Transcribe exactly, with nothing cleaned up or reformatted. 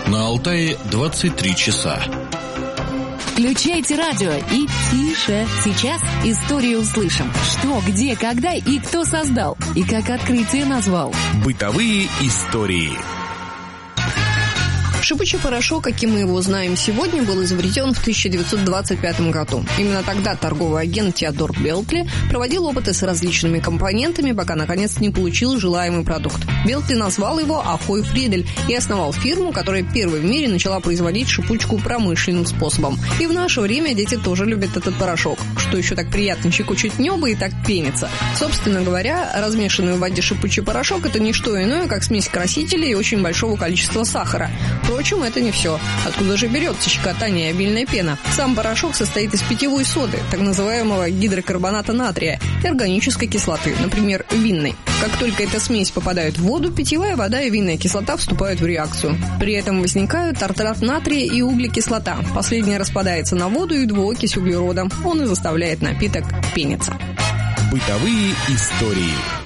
На Алтае двадцать три часа. Включайте радио и тише. Сейчас историю услышим. Что, где, когда и кто создал. И как открытие назвал. Бытовые истории. Шипучий порошок, каким мы его знаем сегодня, был изобретен в тысяча девятьсот двадцать пятом году. Именно тогда торговый агент Теодор Белтли проводил опыты с различными компонентами, пока наконец не получил желаемый продукт. Белтли назвал его Ахой Фридель и основал фирму, которая первой в мире начала производить шипучку промышленным способом. И в наше время дети тоже любят этот порошок, что еще так приятно щекочет небо и так пенится. Собственно говоря, размешанный в воде шипучий порошок – это не что иное, как смесь красителей и очень большого количества сахара. Впрочем, это не все. Откуда же берется щекотание и обильная пена? Сам порошок состоит из питьевой соды, так называемого гидрокарбоната натрия, и органической кислоты, например, винной. Как только эта смесь попадает в воду, питьевая вода и винная кислота вступают в реакцию. При этом возникают тартрат натрия и углекислота. Последняя распадается на воду и двуокись углерода. Он и заставляет напиток пениться. Бытовые истории.